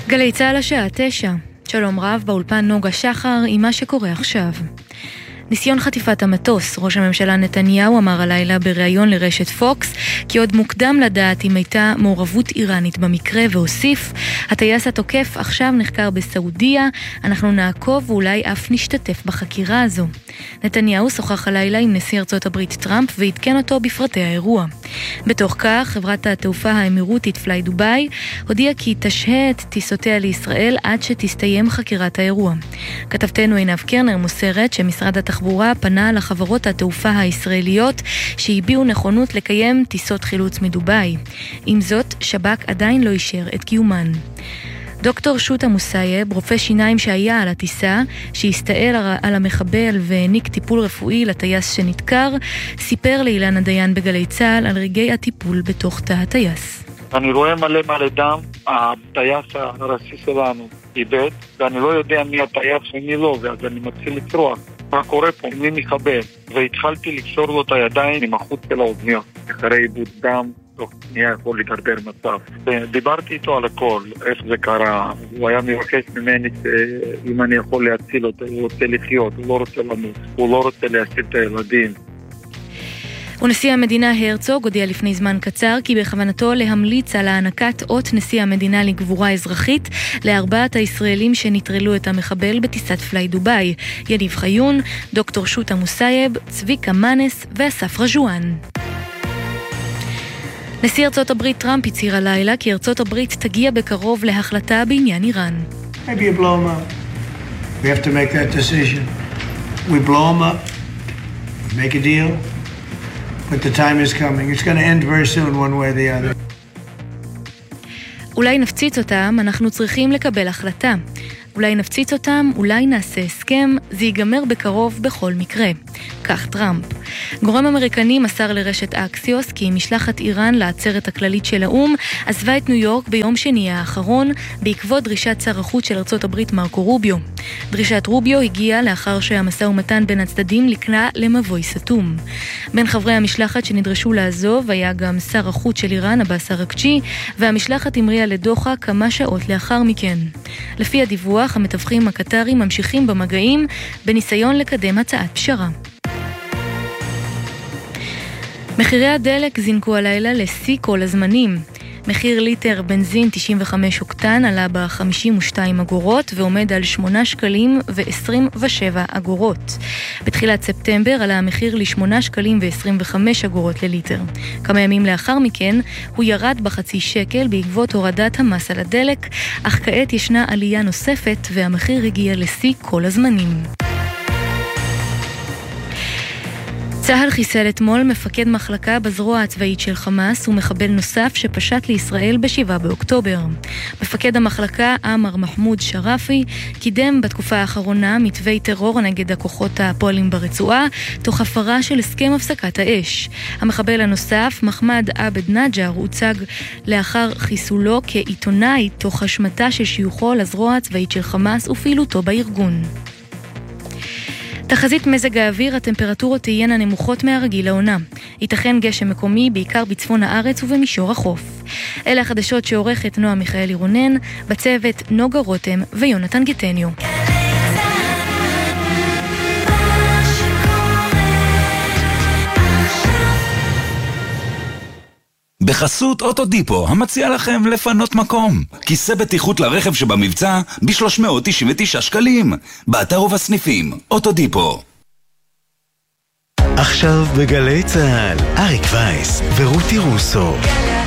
גלי צהל השעה 9. שלום רב, באולפן נוגה שחר עם מה שקורה עכשיו. ניסיון חטיפת המטוס. ראש הממשלה נתניהו אמר הלילה בריאיון לרשת פוקס כי עוד מוקדם לדעת אם הייתה מעורבות איראנית במקרה, והוסיף, הטייס התוקף עכשיו נחקר בסעודיה, אנחנו נעקוב ואולי אף נשתתף בחקירה הזו. נתניהו שוחח הלילה עם נשיא ארצות הברית טראמפ והתקן אותו בפרטי האירוע. בתוך כך, חברת התעופה האמירותית פליי דוביי הודיעה כי תשהה את טיסותיה לישראל עד שתסתיים חקירת האירוע. כתבתנו עינב קרנר מוסרת שמשרד התחבורה פנה לחברות התעופה הישראליות שהביעו נכונות לקיים טיסות חילוץ מדוביי. עם זאת, שב"כ עדיין לא אישר את קיומן. דוקטור שוטה מוסייב, רופא שיניים שהיה על הטיסה, שהסתער על המחבל והעניק טיפול רפואי לטייס שנתקר, סיפר לאילן הדיין בגלי צהל על רגעי הטיפול בתוך תא הטייס. אני רואה מלא דם, הטייס הראשי שלנו איבד, ואני לא יודע מי הטייס ומי לא, ואז אני מתחיל לצרוח. מה קורה פה? מי מחבל? והתחלתי לקשור לו את הידיים עם החוט של האוזניות. אחרי איבוד דם, תוך שנייה יכול לדרדר מצב. דיברתי איתו על הכל, איך זה קרה. הוא היה מבקש ממני אם אני יכול להציל אותו, הוא רוצה לחיות, הוא לא רוצה למות, הוא לא רוצה להציל את הילדים. ונשיא המדינה הרצוג הודיע לפני זמן קצר כי בכוונתו להמליץ על הענקת אות נשיא המדינה לגבורה אזרחית לארבעת הישראלים שנטרלו את המחבל בטיסת פליי דוביי, יניב חיון, דוקטור שוטה מוסייב, צביקה מנס ואסף רג'ואן. נשיא ארצות הברית טראמפ הצהיר הלילה כי ארצות הברית תגיע בקרוב להחלטה בעניין איראן. Maybe you blow them up. We have to make that decision. We blow them up. We make a deal. But the time is coming. It's going to end very soon one way or the other. אולי נפציץ אותם, אנחנו צריכים לקבל החלטה. אולי נפציץ אותם, אולי נעשה הסכם, זה ייגמר בקרוב בכל מקרה. כך טראמפ. גורם אמריקני מסר לרשת אקסיוס כי משלחת איראן לעצרת הכללית של האום עזבה את ניו יורק ביום שני האחרון בעקבות דרישת שר החוץ של ארצות הברית מרקו רוביו. דרישת רוביו הגיעה לאחר שהמשא ומתן בין הצדדים לקנה למבוי סתום. בין חברי המשלחת שנדרשו לעזוב היה גם שר החוץ של איראן עבאס אראקצ'י, והמשלחת המריאה לדוחה כמה שעות לאחר מכן. לפי הדיווח, המתווכים הקטרים ממשיכים במגעים בניסיון לקדם הצעת פשרה. מחירי הדלק זינקו הלילה לשיא כל הזמנים. מחיר ליטר בנזין 95 אוקטן עלה ב-52 אגורות ועומד על 8 שקלים ו-27 אגורות. בתחילת ספטמבר עלה המחיר ל8 שקלים ו-25 אגורות לליטר. כמה ימים לאחר מכן הוא ירד בחצי שקל בעקבות הורדת המס על הדלק, אך כעת ישנה עלייה נוספת והמחיר הגיע לשיא כל הזמנים. צהל חיסל אתמול מפקד מחלקה בזרוע הצבאית של חמאס ומחבל נוסף שפשט לישראל ב7 באוקטובר. מפקד המחלקה עמר מחמוד שרפי קידם בתקופה האחרונה מתווי טרור נגד הכוחות הפועלים ברצועה תוך הפרה של הסכם הפסקת האש. המחבל הנוסף, מחמד עבד נג'ר, הוצג לאחר חיסולו כעיתונאי תוך השמטה של שיוכו לזרוע הצבאית של חמאס ופעילותו בארגון. תחזית מזג האוויר, הטמפרטורות תהיינה נמוכות מהרגיל לעונה. ייתכן גשם מקומי בעיקר בצפון הארץ ובמישור החוף. אלה החדשות שעורכת נועה מיכאלי רונן, בצוות נוגה רותם ויונתן גטניו. בחסות אוטודיפו, המציע לכם לפנות מקום. כיסא בטיחות לרכב שבמבצע ב-399 שקלים. באתר ובסניפים, אוטודיפו. עכשיו בגלי צהל, אריק וייס ורותי רוסו.